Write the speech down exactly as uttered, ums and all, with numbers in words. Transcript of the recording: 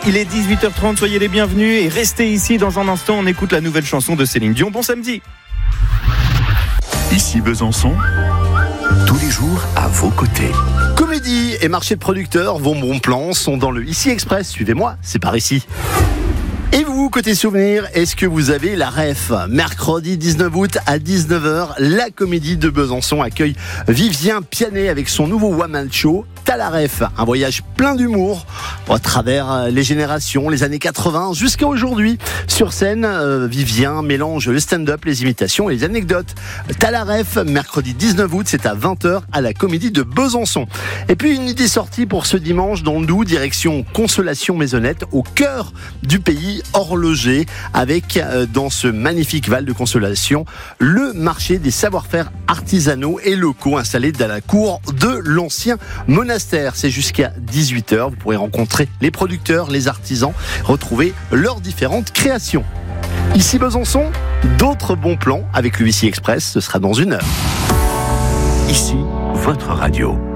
Il est dix-huit heures trente, soyez les bienvenus et restez ici dans un instant, on écoute la nouvelle chanson de Céline Dion. Bon samedi. Ici Besançon, tous les jours à vos côtés. Comédie et marché de producteurs, vos bons plans sont dans le Ici Express. Suivez-moi, c'est par ici. Et vous, côté souvenir, est-ce que vous avez la ref ? Mercredi dix-neuf août à dix-neuf heures, la Comédie de Besançon accueille Vivien Pianet avec son nouveau one-man show. T'as la ref, un voyage plein d'humour à travers les générations, les années quatre-vingts jusqu'à aujourd'hui. Sur scène, euh, Vivien mélange le stand-up, les imitations et les anecdotes. T'as la ref, mercredi dix-neuf août, c'est à vingt heures à la Comédie de Besançon. Et puis une idée sortie pour ce dimanche dans le Doubs, direction Consolation Maisonnette, au cœur du pays horloger, avec euh, dans ce magnifique Val de Consolation, le marché des savoir-faire artisanaux et locaux installé dans la cour de l'ancien monastère. C'est jusqu'à dix-huit heures. Vous pourrez rencontrer les producteurs, les artisans, retrouver leurs différentes créations. Ici Besançon, d'autres bons plans avec le Ici Express, ce sera dans une heure. Ici, votre radio.